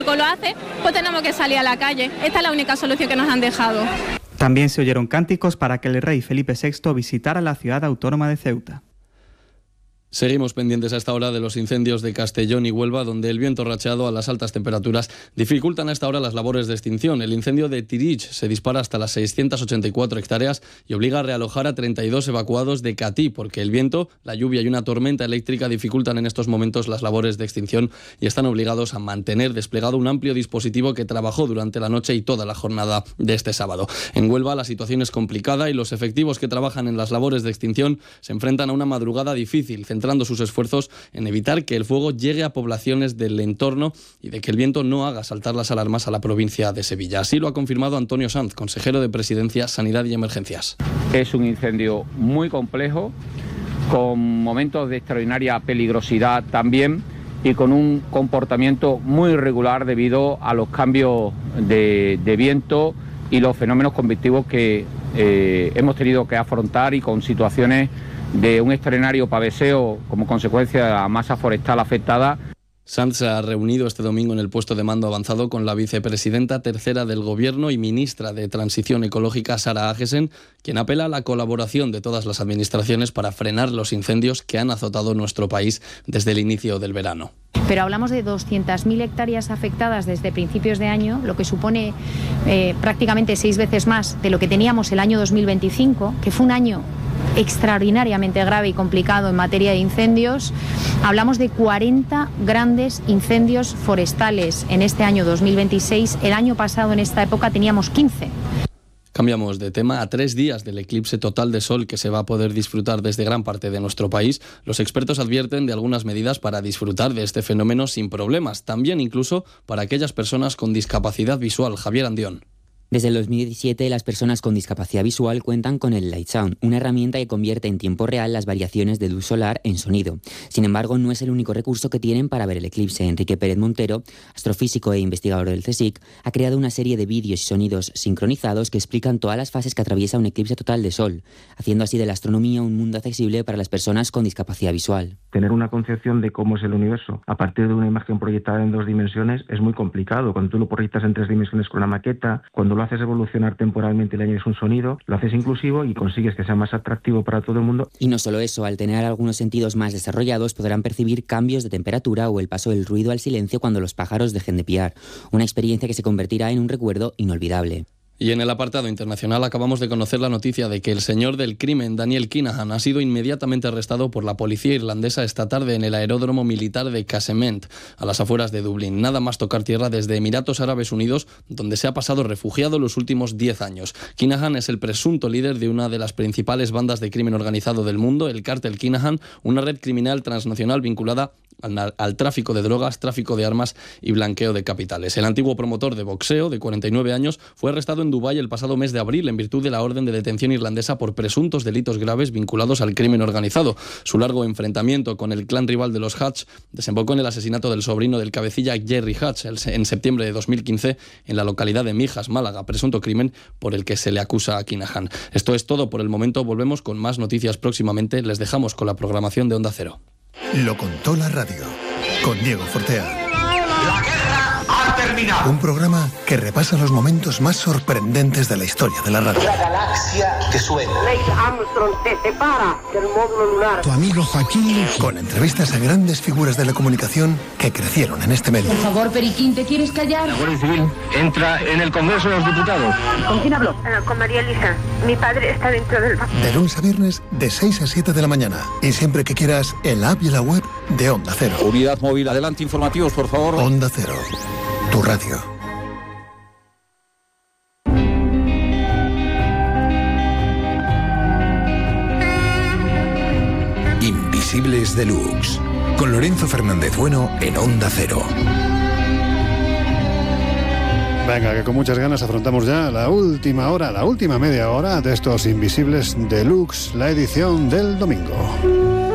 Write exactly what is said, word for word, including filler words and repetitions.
lo hace, pues tenemos que salir a la calle. Esta es la única solución que nos han dejado. También se oyeron cánticos para que el rey Felipe sexto visitara la ciudad autónoma de Ceuta. Seguimos pendientes a esta hora de los incendios de Castellón y Huelva, donde el viento racheado a las altas temperaturas dificultan a esta hora las labores de extinción. El incendio de Tirich se dispara hasta las seiscientas ochenta y cuatro hectáreas y obliga a realojar a treinta y dos evacuados de Catí, porque el viento, la lluvia y una tormenta eléctrica dificultan en estos momentos las labores de extinción y están obligados a mantener desplegado un amplio dispositivo que trabajó durante la noche y toda la jornada de este sábado. En Huelva la situación es complicada y los efectivos que trabajan en las labores de extinción se enfrentan a una madrugada difícil, centrando sus esfuerzos en evitar que el fuego llegue a poblaciones del entorno y de que el viento no haga saltar las alarmas a la provincia de Sevilla. Así lo ha confirmado Antonio Sanz, consejero de Presidencia, Sanidad y Emergencias. Es un incendio muy complejo, con momentos de extraordinaria peligrosidad también y con un comportamiento muy irregular debido a los cambios de, de viento y los fenómenos convectivos que eh, hemos tenido que afrontar, y con situaciones de un extraordinario paveseo como consecuencia de la masa forestal afectada. Sanz se ha reunido este domingo en el puesto de mando avanzado con la vicepresidenta tercera del Gobierno y ministra de Transición Ecológica, Sara Agesen, quien apela a la colaboración de todas las administraciones para frenar los incendios que han azotado nuestro país desde el inicio del verano. Pero hablamos de doscientas mil hectáreas afectadas desde principios de año, lo que supone eh, prácticamente seis veces más de lo que teníamos el año dos mil veinticinco, que fue un año extraordinariamente grave y complicado en materia de incendios. Hablamos de cuarenta grandes incendios forestales en este año dos mil veintiséis. El año pasado en esta época teníamos quince. Cambiamos de tema. A tres días del eclipse total de sol que se va a poder disfrutar desde gran parte de nuestro país, los expertos advierten de algunas medidas para disfrutar de este fenómeno sin problemas, también incluso para aquellas personas con discapacidad visual. Javier Andión. Desde el dos mil diecisiete, las personas con discapacidad visual cuentan con el Light Sound, una herramienta que convierte en tiempo real las variaciones de luz solar en sonido. Sin embargo, no es el único recurso que tienen para ver el eclipse. Enrique Pérez Montero, astrofísico e investigador del CSIC, ha creado una serie de vídeos y sonidos sincronizados que explican todas las fases que atraviesa un eclipse total de sol, haciendo así de la astronomía un mundo accesible para las personas con discapacidad visual. Tener una concepción de cómo es el universo a partir de una imagen proyectada en dos dimensiones es muy complicado. Cuando tú lo proyectas en tres dimensiones con una maqueta, cuando lo haces evolucionar temporalmente y le añades un sonido, lo haces inclusivo y consigues que sea más atractivo para todo el mundo. Y no solo eso, al tener algunos sentidos más desarrollados podrán percibir cambios de temperatura o el paso del ruido al silencio cuando los pájaros dejen de piar, una experiencia que se convertirá en un recuerdo inolvidable. Y en el apartado internacional acabamos de conocer la noticia de que el señor del crimen, Daniel Kinahan, ha sido inmediatamente arrestado por la policía irlandesa esta tarde en el aeródromo militar de Casement, a las afueras de Dublín. Nada más tocar tierra desde Emiratos Árabes Unidos, donde se ha pasado refugiado los últimos diez años. Kinahan es el presunto líder de una de las principales bandas de crimen organizado del mundo, el Cártel Kinahan, una red criminal transnacional vinculada al, al tráfico de drogas, tráfico de armas y blanqueo de capitales. El antiguo promotor de boxeo, de cuarenta y nueve años, fue arrestado en Dubái el pasado mes de abril en virtud de la orden de detención irlandesa por presuntos delitos graves vinculados al crimen organizado. Su largo enfrentamiento con el clan rival de los Hutch desembocó en el asesinato del sobrino del cabecilla Gerry Hutch en septiembre de dos mil quince en la localidad de Mijas, Málaga, presunto crimen por el que se le acusa a Kinahan. Esto es todo por el momento. Volvemos con más noticias próximamente. Les dejamos con la programación de Onda Cero. Lo contó la radio, con Diego Fortea. La guerra ha terminado. Un programa que repasa los momentos más sorprendentes de la historia de la radio. La galaxia te suena. Neil Armstrong te separa del módulo lunar. Tu amigo Joaquín. Con entrevistas a grandes figuras de la comunicación que crecieron en este medio. Por favor, Periquín, ¿te quieres callar? La Guardia Civil entra en el Congreso de los Diputados. ¿Con quién hablo? Uh, con María Elisa. Mi padre está dentro del banco. De lunes a viernes, de seis a siete de la mañana. Y siempre que quieras, en la app y la web de Onda Cero. Unidad móvil, adelante, informativos, por favor. Onda Cero, tu radio. Invisibles Deluxe, con Lorenzo Fernández Bueno en Onda Cero. Venga, que con muchas ganas afrontamos ya la última hora, la última media hora de estos Invisibles Deluxe, la edición del domingo.